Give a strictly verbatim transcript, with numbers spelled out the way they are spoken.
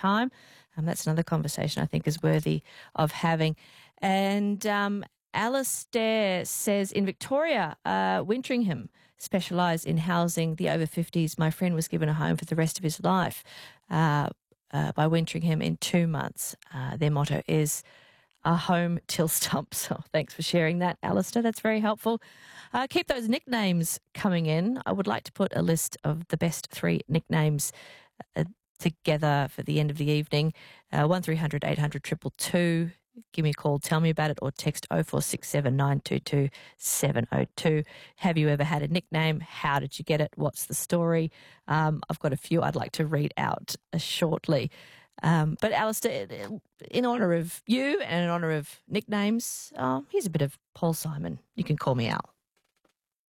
time. Um, that's another conversation I think is worthy of having. And um, Alistair says, in Victoria, uh, Wintringham specialise in housing the over fifties. My friend was given a home for the rest of his life uh, uh, by Wintringham in two months. Uh, their motto is a home till stump. So thanks for sharing that, Alistair. That's very helpful. Uh, keep those nicknames coming in. I would like to put a list of the best three nicknames uh, together for the end of the evening. Uh, one three hundred eight hundred two two two. Give me a call, tell me about it, or text oh four six seven nine two two seven oh two. Have you ever had a nickname? How did you get it? What's the story? Um, I've got a few I'd like to read out uh, shortly. Um, but Alistair, in honour of you and in honour of nicknames, uh, here's a bit of Paul Simon. You can call me Al.